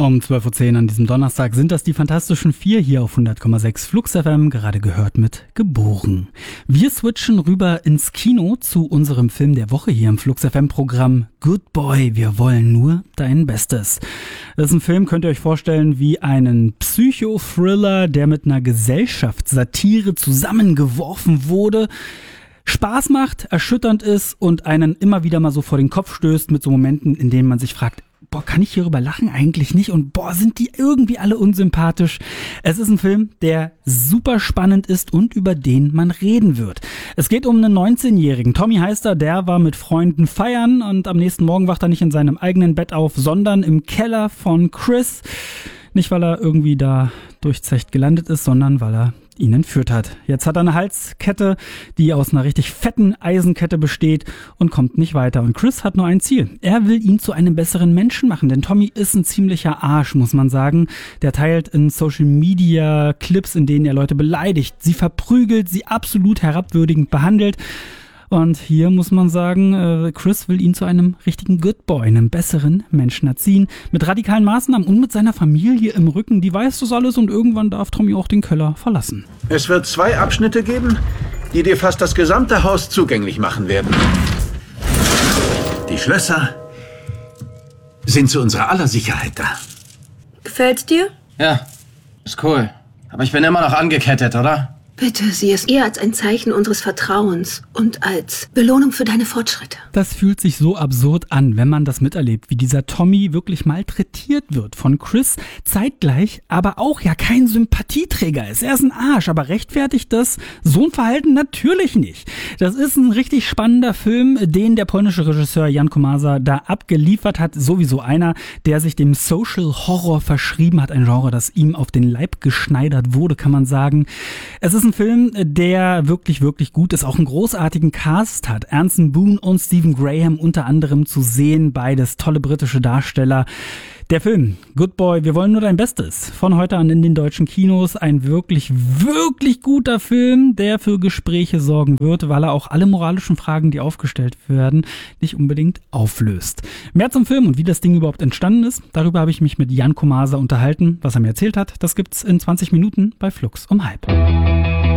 Um 12.10 Uhr an diesem Donnerstag sind das die Fantastischen Vier hier auf 100,6 Flux FM, gerade gehört mit Geboren. Wir switchen rüber ins Kino zu unserem Film der Woche hier im Flux FM Programm Good Boy, wir wollen nur dein Bestes. Das ist ein Film, könnt ihr euch vorstellen, wie einen Psychothriller, der mit einer Gesellschaftssatire zusammengeworfen wurde. Spaß macht, erschütternd ist und einen immer wieder mal so vor den Kopf stößt mit so Momenten, in denen man sich fragt, kann ich hierüber lachen? Eigentlich nicht. Und sind die irgendwie alle unsympathisch? Es ist ein Film, der super spannend ist und über den man reden wird. Es geht um einen 19-Jährigen. Tommy heißt er, der war mit Freunden feiern und am nächsten Morgen wacht er nicht in seinem eigenen Bett auf, sondern im Keller von Chris. Nicht, weil er irgendwie da durchzecht gelandet ist, sondern weil er ihn entführt hat. Jetzt hat er eine Halskette, die aus einer richtig fetten Eisenkette besteht und kommt nicht weiter. Und Chris hat nur ein Ziel. Er will ihn zu einem besseren Menschen machen, denn Tommy ist ein ziemlicher Arsch, muss man sagen. Der teilt in Social Media Clips, in denen er Leute beleidigt, sie verprügelt, sie absolut herabwürdigend behandelt. Und hier muss man sagen, Chris will ihn zu einem richtigen Good Boy, einem besseren Menschen erziehen. Mit radikalen Maßnahmen und mit seiner Familie im Rücken. Die weiß das alles und irgendwann darf Tommy auch den Keller verlassen. Es wird 2 Abschnitte geben, die dir fast das gesamte Haus zugänglich machen werden. Die Schlösser sind zu unserer aller Sicherheit da. Gefällt's dir? Ja, ist cool. Aber ich bin immer noch angekettet, oder? Bitte, sieh es eher als ein Zeichen unseres Vertrauens und als Belohnung für deine Fortschritte. Das fühlt sich so absurd an, wenn man das miterlebt, wie dieser Tommy wirklich malträtiert wird von Chris, zeitgleich aber auch ja kein Sympathieträger ist. Er ist ein Arsch, aber rechtfertigt das so ein Verhalten natürlich nicht. Das ist ein richtig spannender Film, den der polnische Regisseur Jan Komasa da abgeliefert hat. Sowieso einer, der sich dem Social Horror verschrieben hat, ein Genre, das ihm auf den Leib geschneidert wurde, kann man sagen. Es ist ein Film, der wirklich, wirklich gut ist, auch einen großartigen Cast hat. Anson Boone und Stephen Graham unter anderem zu sehen, beides tolle britische Darsteller. Der Film Good Boy, wir wollen nur dein Bestes. Von heute an in den deutschen Kinos. Ein wirklich, wirklich guter Film, der für Gespräche sorgen wird, weil er auch alle moralischen Fragen, die aufgestellt werden, nicht unbedingt auflöst. Mehr zum Film und wie das Ding überhaupt entstanden ist, darüber habe ich mich mit Jan Komasa unterhalten. Was er mir erzählt hat, das gibt's in 20 Minuten bei Flux um 12:30.